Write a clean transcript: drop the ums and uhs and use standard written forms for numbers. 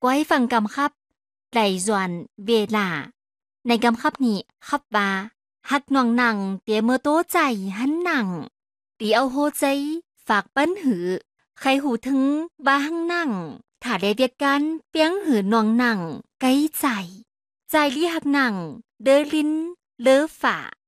ก้อยฟังกำครับไหลจวนเวลาในกำครับนี้ครับว่าฮักน้องหนังเตียเมื่อโตใจหันหนังตีเอาโฮใจฝากปั้นหือใครหูถึงบ้าหังหนังถ้าได้เวียกกันเปียงหือน้องหนังไกลใจใจลี่หักหนังเดอลินเลอฝ่า